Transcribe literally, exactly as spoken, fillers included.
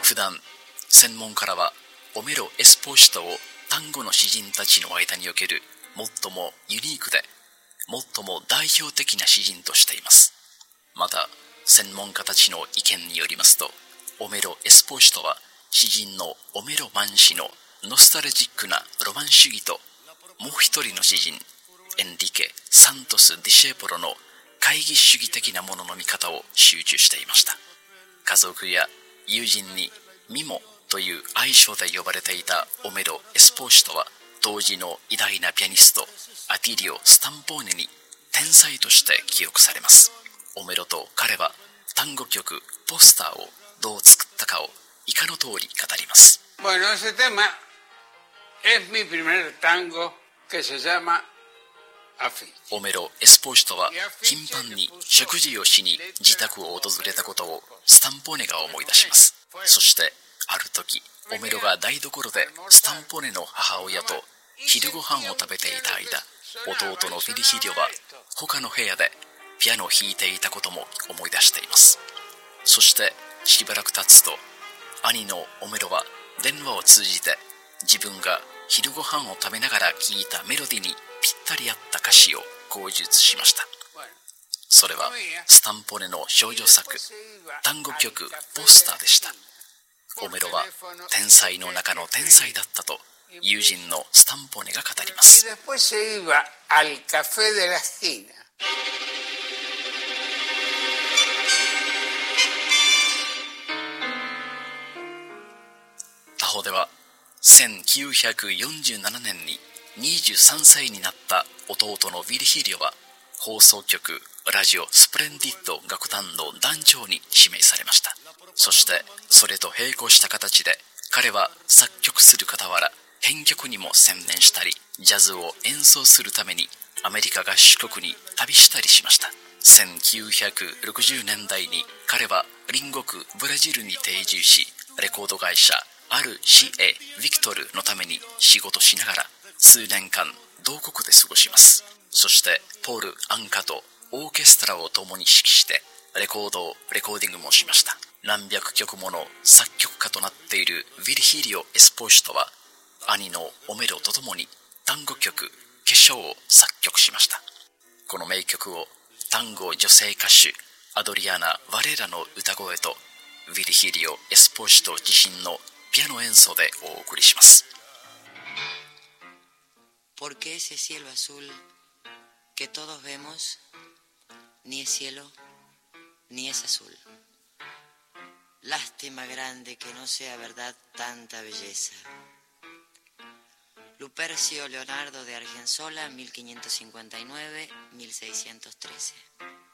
普段専門家らはオメロ・エスポーシトを単語の詩人たちの間における最もユニークで最も代表的な詩人としています。また専門家たちの意見によりますと、オメロ・エスポーシトは詩人のオメロ・マン氏のノスタルジックなロマン主義と、もう一人の詩人エンリケ・サントス・ディシェポロの懐疑主義的なものの見方を集中していました。家族や友人にミモという愛称で呼ばれていたオメロ・エスポーシトは、当時の偉大なピアニストアティリオ・スタンポーネに天才として記憶されます。オメロと彼は単語曲ポスターをどう作ったかを以下の通り語ります。 Bueno, ese tema es mi primer tango que se llama Afi。 オメロ・エスポーシトは頻繁に食事をしに自宅を訪れたことをスタンポーネが思い出します。そしてある時、オメロが台所でスタンポーネの母親と昼ご飯を食べていた間、弟のヴィルヒリオは他の部屋でピアノを弾いていたことも思い出しています。そしてしばらく経つと、兄のオメロは電話を通じて自分が昼ご飯を食べながら聴いたメロディにぴったり合った歌詞を口述しました。それはスタンポーネの少女作単語曲ポスターでした。オメロは天才の中の天才だったと友人のスタンポーネが語ります。他方ではせんきゅうひゃくよんじゅうななねんににじゅうさんさいになった弟のヴィルヒリオは放送局ラジオスプレンディッド楽団の団長に指名されました。そしてそれと並行した形で彼は作曲する傍ら編曲にも専念したり、ジャズを演奏するためにアメリカ合衆国に旅したりしました。せんきゅうひゃくろくじゅうねんだいに彼は隣国ブラジルに定住し、レコード会社アル・シエ・ヴィクトルのために仕事しながら数年間同国で過ごします。そしてポール・アンカとオーケストラを共に指揮してレコードをレコーディングもしました。何百曲もの作曲家となっているヴィルヒリオ・エスポーシトは兄のオメロと共に単語曲化粧を作曲しました。この名曲を単語女性歌手アドリアナ・バレラの歌声とヴィルヒリオ・エスポーシト自身のピアノ演奏でお送りします。 Porque ese cielo azul que todos vemos ni es cielo ni es azul. Lástima grande que no sea verdad tanta belleza. Lupercio Leonardo de Argensola, mil quinientos cincuenta y nueve a mil seiscientos trece.